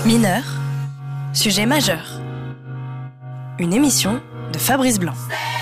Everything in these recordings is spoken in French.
Mineur, sujet majeur. Une émission de Fabrice Blanc.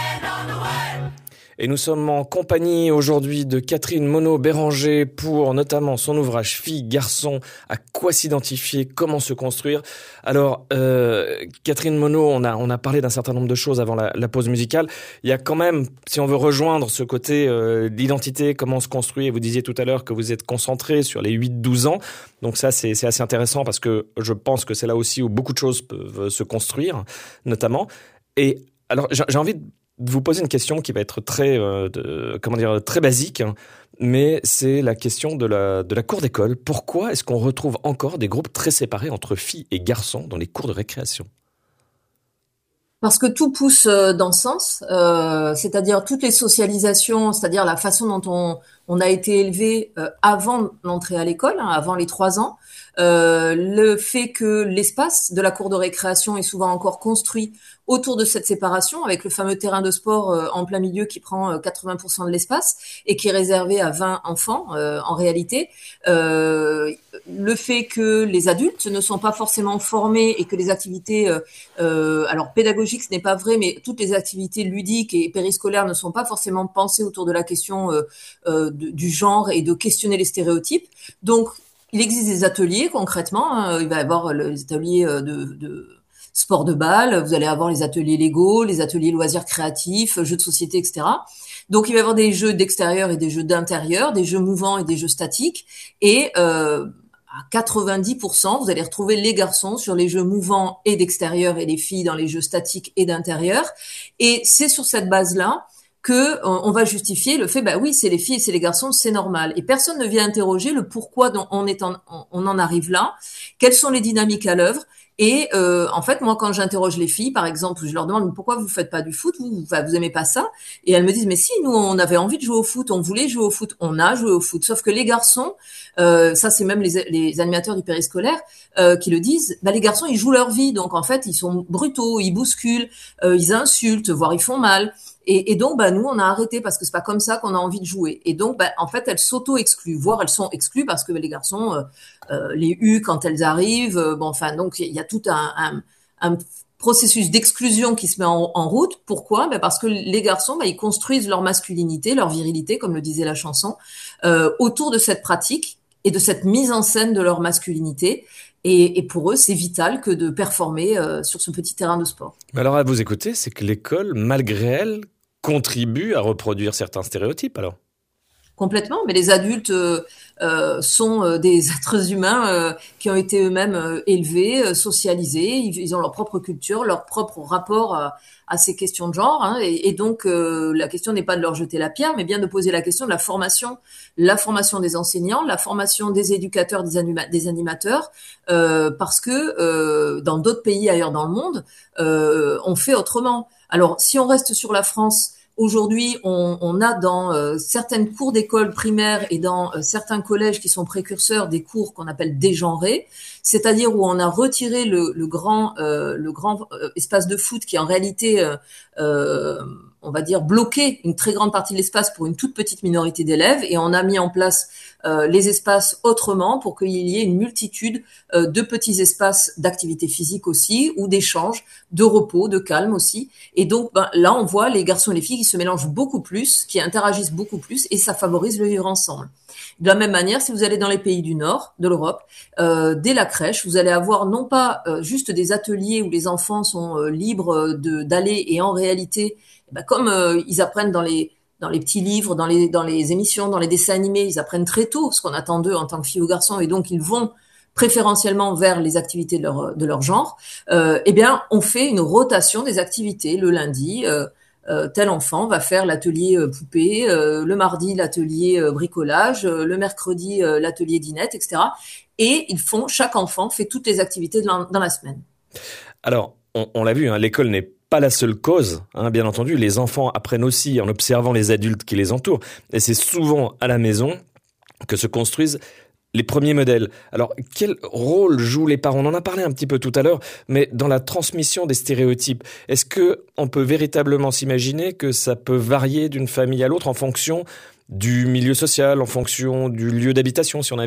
Et nous sommes en compagnie aujourd'hui de Catherine Monod-Béranger pour notamment son ouvrage Filles, garçons, à quoi s'identifier, comment se construire. Alors, Catherine Monod, on a parlé d'un certain nombre de choses avant la pause musicale. Il y a quand même, si on veut rejoindre ce côté d'identité, comment on se construit, et vous disiez tout à l'heure que vous êtes concentré sur les 8-12 ans. Donc ça, c'est assez intéressant parce que je pense que c'est là aussi où beaucoup de choses peuvent se construire, notamment. Et alors, j'ai envie de vous poser une question qui va être très basique, mais c'est la question de la cour d'école. Pourquoi est-ce qu'on retrouve encore des groupes très séparés entre filles et garçons dans les cours de récréation ? Parce que tout pousse dans ce sens, c'est-à-dire toutes les socialisations, c'est-à-dire la façon dont on a été élevé avant l'entrée à l'école, avant les 3 ans, le fait que l'espace de la cour de récréation est souvent encore construit autour de cette séparation, avec le fameux terrain de sport en plein milieu qui prend 80% de l'espace et qui est réservé à 20 enfants en réalité. Le fait que les adultes ne sont pas forcément formés et que les activités, alors pédagogiques ce n'est pas vrai, mais toutes les activités ludiques et périscolaires ne sont pas forcément pensées autour de la question du genre et de questionner les stéréotypes. Donc il existe des ateliers concrètement, il va y avoir les ateliers de sport de balle, vous allez avoir les ateliers Lego, les ateliers loisirs créatifs, jeux de société, etc. Donc il va y avoir des jeux d'extérieur et des jeux d'intérieur, des jeux mouvants et des jeux statiques, et à 90%, vous allez retrouver les garçons sur les jeux mouvants et d'extérieur et les filles dans les jeux statiques et d'intérieur. Et c'est sur cette base-là que on va justifier le fait, bah oui, c'est les filles et c'est les garçons, c'est normal. Et personne ne vient interroger le pourquoi on en arrive là, quelles sont les dynamiques à l'œuvre. Et en fait, moi, quand j'interroge les filles, par exemple, je leur demande pourquoi vous faites pas du foot, vous aimez pas ça, et elles me disent mais si, nous on avait envie de jouer au foot, on voulait jouer au foot, on a joué au foot. Sauf que les garçons, ça c'est même les animateurs du périscolaire qui le disent, bah les garçons ils jouent leur vie, donc en fait ils sont brutaux, ils bousculent, ils insultent, voire ils font mal. Et donc, bah, nous, on a arrêté parce que c'est pas comme ça qu'on a envie de jouer. Et donc, bah, en fait, elles s'auto-excluent, voire elles sont exclues parce que les garçons, les huent quand elles arrivent. Donc, il y a tout un processus d'exclusion qui se met en route. Pourquoi? Bah, parce que les garçons, bah, ils construisent leur masculinité, leur virilité, comme le disait la chanson, autour de cette pratique et de cette mise en scène de leur masculinité. Et pour eux, c'est vital que de performer sur ce petit terrain de sport. Alors, à vous écouter, c'est que l'école, malgré elle, contribue à reproduire certains stéréotypes, alors ? Complètement, mais les adultes sont des êtres humains qui ont été eux-mêmes élevés, socialisés, ils ont leur propre culture, leur propre rapport à ces questions de genre, hein, et donc la question n'est pas de leur jeter la pierre, mais bien de poser la question de la formation des enseignants, la formation des éducateurs, des animateurs, parce que dans d'autres pays ailleurs dans le monde, on fait autrement. Alors, si on reste sur la France, aujourd'hui, on a dans certaines cours d'école primaire et dans certains collèges qui sont précurseurs des cours qu'on appelle dégenrés, c'est-à-dire où on a retiré le grand espace de foot qui en réalité, on va dire, bloqué une très grande partie de l'espace pour une toute petite minorité d'élèves, et on a mis en place les espaces autrement pour qu'il y ait une multitude de petits espaces d'activité physique aussi, ou d'échange, de repos, de calme aussi. Et donc là, on voit les garçons et les filles qui se mélangent beaucoup plus, qui interagissent beaucoup plus, et ça favorise le vivre ensemble. De la même manière, si vous allez dans les pays du Nord, de l'Europe, dès la crèche, vous allez avoir non pas juste des ateliers où les enfants sont libres d'aller, et en réalité, comme ils apprennent dans les petits livres, dans les émissions, dans les dessins animés, ils apprennent très tôt ce qu'on attend d'eux en tant que filles ou garçons, et donc ils vont préférentiellement vers les activités de leur genre. On fait une rotation des activités. Le lundi, tel enfant va faire l'atelier poupée, le mardi l'atelier bricolage, le mercredi l'atelier dinette, etc. Et chaque enfant fait toutes les activités dans la semaine. Alors, on l'a vu, hein, l'école n'est pas la seule cause, hein, bien entendu. Les enfants apprennent aussi en observant les adultes qui les entourent. Et c'est souvent à la maison que se construisent les premiers modèles. Alors, quel rôle jouent les parents ? On en a parlé un petit peu tout à l'heure, mais dans la transmission des stéréotypes, est-ce que on peut véritablement s'imaginer que ça peut varier d'une famille à l'autre en fonction du milieu social, en fonction du lieu d'habitation, si on habite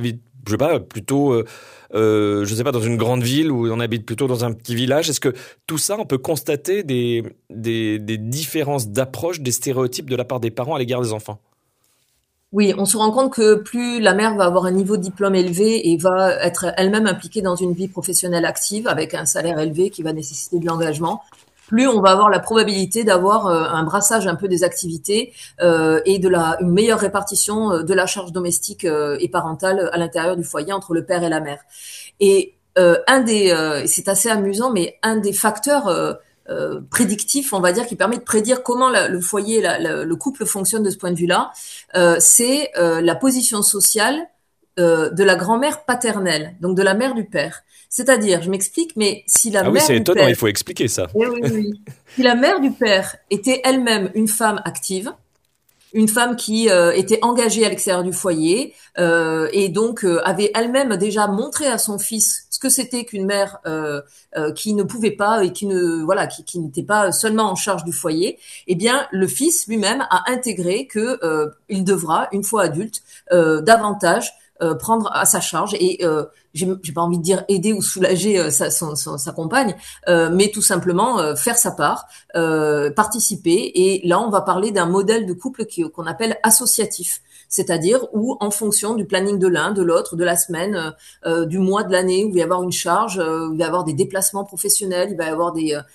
je sais pas, plutôt, je sais pas, dans une grande ville ou on habite plutôt dans un petit village. Est-ce que tout ça, on peut constater des différences d'approche, des stéréotypes de la part des parents à l'égard des enfants? Oui, on se rend compte que plus la mère va avoir un niveau de diplôme élevé et va être elle-même impliquée dans une vie professionnelle active avec un salaire élevé qui va nécessiter de l'engagement, plus on va avoir la probabilité d'avoir un brassage un peu des activités et une meilleure répartition de la charge domestique et parentale à l'intérieur du foyer entre le père et la mère. Et c'est assez amusant, mais un des facteurs prédictif, on va dire, qui permet de prédire comment le foyer, le couple fonctionne de ce point de vue-là, c'est la position sociale de la grand-mère paternelle, donc de la mère du père. C'est-à-dire, je m'explique, mais si la Ah oui, mère c'est du étonnant, père, il faut expliquer ça. oui, oui, oui, si la mère du père était elle-même une femme active, une femme qui était engagée à l'extérieur du foyer et donc avait elle-même déjà montré à son fils ce que c'était qu'une mère qui ne pouvait pas et qui n'était pas seulement en charge du foyer. Eh bien, le fils lui-même a intégré que il devra, une fois adulte, davantage prendre à sa charge et j'ai pas envie de dire aider ou soulager sa compagne, mais tout simplement faire sa part, participer. Et là, on va parler d'un modèle de couple qu'on appelle associatif, c'est-à-dire où, en fonction du planning de l'un, de l'autre, de la semaine, du mois, de l'année, où il va y avoir une charge, où il va y avoir des déplacements professionnels, il va y avoir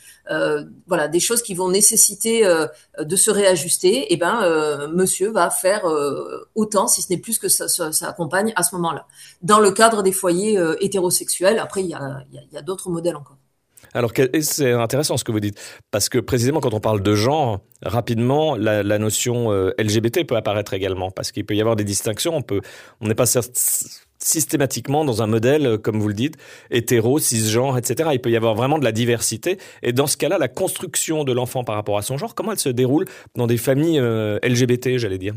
des choses qui vont nécessiter de se réajuster. Et monsieur va faire autant, si ce n'est plus que sa compagne à ce moment-là. Dans le cadre des foyers hétérosexuels, après il y a d'autres modèles encore. Alors, c'est intéressant ce que vous dites, parce que précisément quand on parle de genre, rapidement, la notion LGBT peut apparaître également, parce qu'il peut y avoir des distinctions. On n'est pas systématiquement dans un modèle, comme vous le dites, hétéro, cisgenre, etc. Il peut y avoir vraiment de la diversité. Et dans ce cas-là, la construction de l'enfant par rapport à son genre, comment elle se déroule dans des familles LGBT, j'allais dire?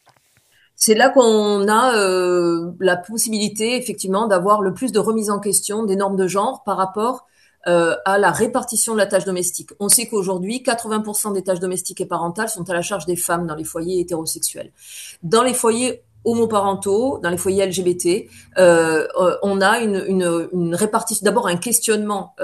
C'est là qu'on a la possibilité, effectivement, d'avoir le plus de remise en question des normes de genre par rapport à la répartition de la tâche domestique. On sait qu'aujourd'hui, 80% des tâches domestiques et parentales sont à la charge des femmes dans les foyers hétérosexuels. Dans les foyers homoparentaux, dans les foyers LGBT, on a une répartition, d'abord un questionnement,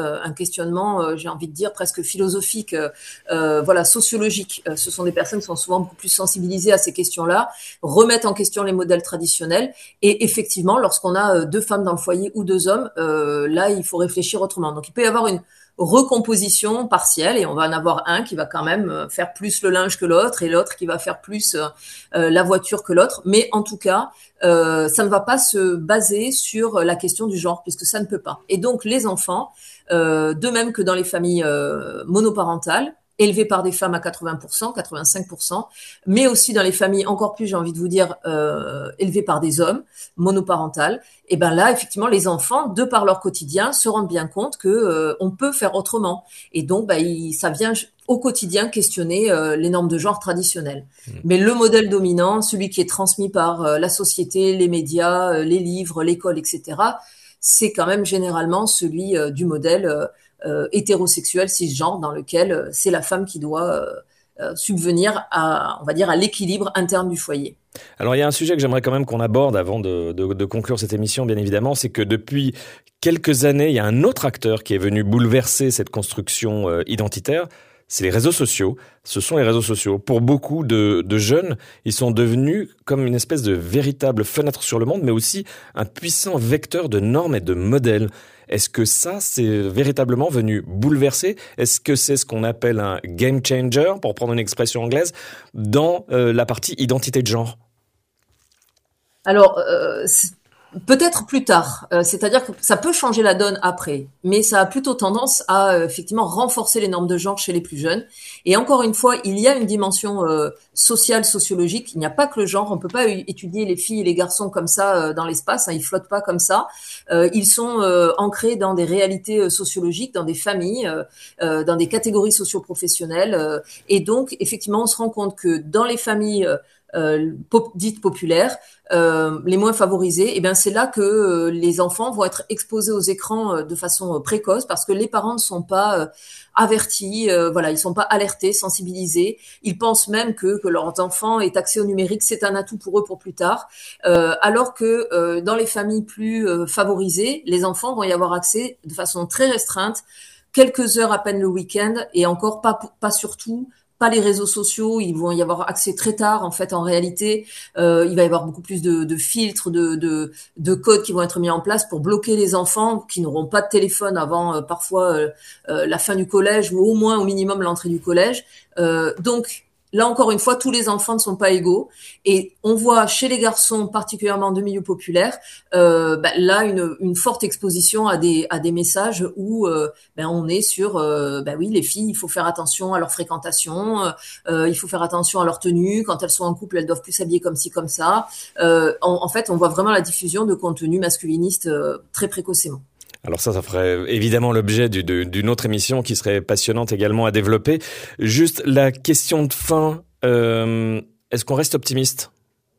j'ai envie de dire presque philosophique, sociologique. Ce sont des personnes qui sont souvent beaucoup plus sensibilisées à ces questions-là, remettent en question les modèles traditionnels, et effectivement, lorsqu'on a deux femmes dans le foyer ou deux hommes, là, il faut réfléchir autrement. Donc, il peut y avoir une recomposition partielle et on va en avoir un qui va quand même faire plus le linge que l'autre et l'autre qui va faire plus la voiture que l'autre. Mais en tout cas, ça ne va pas se baser sur la question du genre puisque ça ne peut pas. Et donc les enfants, de même que dans les familles monoparentales, élevées par des femmes à 80%, 85%, mais aussi dans les familles encore plus, j'ai envie de vous dire, élevées par des hommes, monoparentales, et ben là, effectivement, les enfants, de par leur quotidien, se rendent bien compte que on peut faire autrement. Et donc, ça vient au quotidien questionner les normes de genre traditionnelles. Mais le modèle dominant, celui qui est transmis par la société, les médias, les livres, l'école, etc., c'est quand même généralement celui du modèle hétérosexuel cisgenre dans lequel c'est la femme qui doit subvenir à, on va dire, à l'équilibre interne du foyer. Alors il y a un sujet que j'aimerais quand même qu'on aborde avant de conclure cette émission, bien évidemment, c'est que depuis quelques années, il y a un autre acteur qui est venu bouleverser cette construction identitaire. C'est les réseaux sociaux. Ce sont les réseaux sociaux. Pour beaucoup de jeunes, ils sont devenus comme une espèce de véritable fenêtre sur le monde, mais aussi un puissant vecteur de normes et de modèles. Est-ce que ça, c'est véritablement venu bouleverser? Est-ce que c'est ce qu'on appelle un game changer, pour prendre une expression anglaise, dans la partie identité de genre? Alors, peut-être plus tard, c'est-à-dire que ça peut changer la donne après, mais ça a plutôt tendance à effectivement renforcer les normes de genre chez les plus jeunes. Et encore une fois, il y a une dimension sociale, sociologique. Il n'y a pas que le genre. On peut pas étudier les filles et les garçons comme ça dans l'espace. Hein, ils flottent pas comme ça. Ils sont ancrés dans des réalités sociologiques, dans des familles, dans des catégories socio-professionnelles. Et donc, effectivement, on se rend compte que dans les familles dites populaires, les moins favorisées, et bien c'est là que les enfants vont être exposés aux écrans de façon précoce parce que les parents ne sont pas avertis, voilà, ils sont pas alertés, sensibilisés. Ils pensent même que leurs enfants aient accès au numérique, c'est un atout pour eux pour plus tard, alors que dans les familles plus favorisées, les enfants vont y avoir accès de façon très restreinte, quelques heures à peine le week-end, et encore pas surtout. Pas les réseaux sociaux, ils vont y avoir accès très tard. En fait, en réalité, il va y avoir beaucoup plus de filtres, de codes qui vont être mis en place pour bloquer les enfants qui n'auront pas de téléphone avant parfois la fin du collège ou au moins au minimum l'entrée du collège. Donc là encore une fois, tous les enfants ne sont pas égaux, et on voit chez les garçons, particulièrement de milieux populaires, là une forte exposition à des messages où on est sur oui, les filles, il faut faire attention à leur fréquentation, il faut faire attention à leur tenue, quand elles sont en couple, elles doivent plus s'habiller comme ci comme ça. En fait, on voit vraiment la diffusion de contenus masculinistes très précocement. Alors ça ferait évidemment l'objet d'une autre émission qui serait passionnante également à développer. Juste la question de fin, est-ce qu'on reste optimiste ?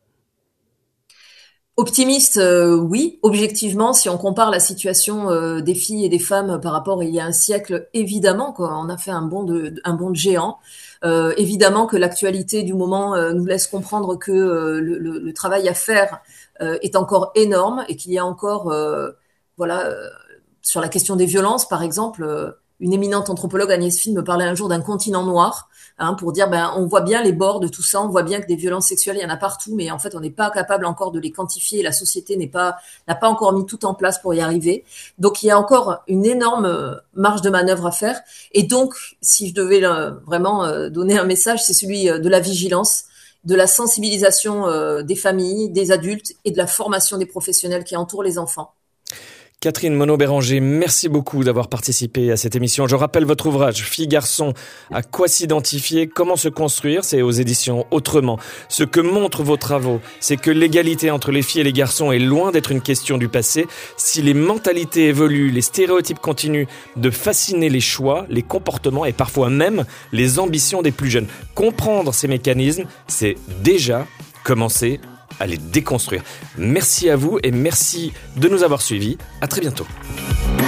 Optimiste, oui. Objectivement, si on compare la situation des filles et des femmes par rapport à il y a un siècle, évidemment qu'on a fait un bond de géant. Évidemment que l'actualité du moment nous laisse comprendre que le travail à faire est encore énorme et qu'il y a encore sur la question des violences, par exemple, une éminente anthropologue, Agnès Finn, me parlait un jour d'un continent noir, pour dire, on voit bien les bords de tout ça, on voit bien que des violences sexuelles, il y en a partout, mais en fait, on n'est pas capable encore de les quantifier, la société n'a pas encore mis tout en place pour y arriver. Donc, il y a encore une énorme marge de manœuvre à faire. Et donc, si je devais vraiment donner un message, c'est celui de la vigilance, de la sensibilisation des familles, des adultes et de la formation des professionnels qui entourent les enfants. Catherine Monod-Béranger, merci beaucoup d'avoir participé à cette émission. Je rappelle votre ouvrage « Filles, garçons, à quoi s'identifier, comment se construire ?» C'est aux éditions Autrement. Ce que montrent vos travaux, c'est que l'égalité entre les filles et les garçons est loin d'être une question du passé. Si les mentalités évoluent, les stéréotypes continuent de fasciner les choix, les comportements et parfois même les ambitions des plus jeunes. Comprendre ces mécanismes, c'est déjà commencer à les déconstruire. Merci à vous et merci de nous avoir suivis. À très bientôt.